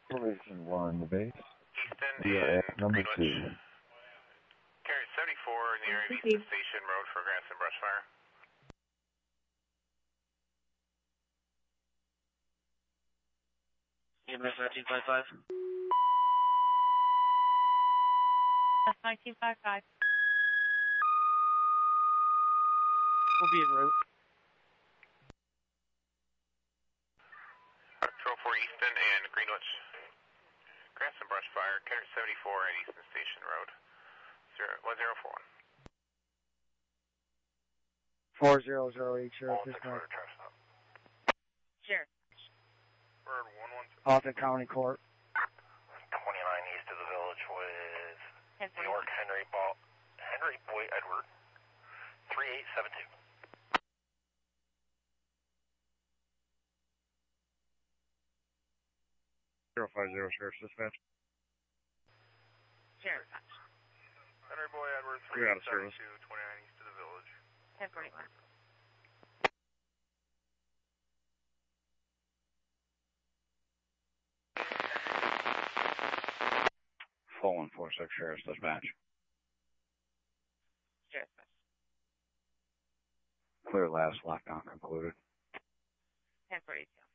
Operation 1, the base. Easton We are at number Greenwich. 2. Carry 74 in the area of Easton Station Road for grass and brush fire. EMS 1955. That's 1955. We'll be en route. Patrol 4 Easton and Greenwich. Grass and brush fire, carry 74 at Easton Station Road. 1041. 4008, Sheriff, dispatch. Sure. Bird 112. Alton County Court. 29 east of the village with 1041. New York Henry Boy Edward. 3872. 050, Sheriff's dispatch. Sure. Henry Boy Edward, We're out of service. 29 east of the village. 1041. Full 146, Sheriff's dispatch. Sure. Clear last lockdown concluded. 1042.